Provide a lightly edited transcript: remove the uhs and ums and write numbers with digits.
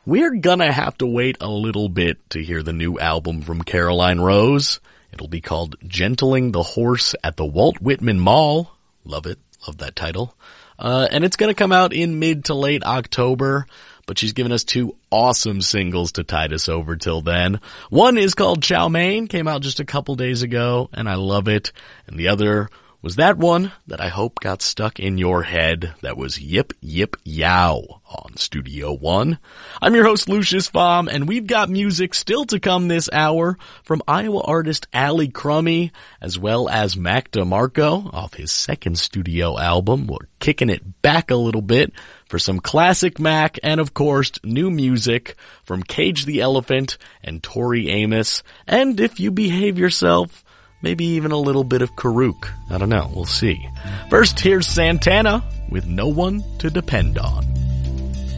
We're gonna have to wait a little bit to hear the new album from Caroline Rose. It'll be called Gentling the Horse at the Walt Whitman Mall. Love it. Love that title. And it's gonna come out in mid to late October, but she's given us two awesome singles to tide us over till then. One is called Chow Mein, came out just a couple days ago, and I love it. And the other was that one that I hope got stuck in your head. That was Yip Yip Yow on Studio One. I'm your host, Lucius Baum, and we've got music still to come this hour from Iowa artist Allie Crummy, as well as Mac DeMarco off his second studio album. We're kicking it back a little bit for some classic Mac, and of course, new music from Cage the Elephant and Tori Amos. And if you behave yourself, maybe even a little bit of Karuk. I don't know. We'll see. First, here's Santana with No One to Depend On.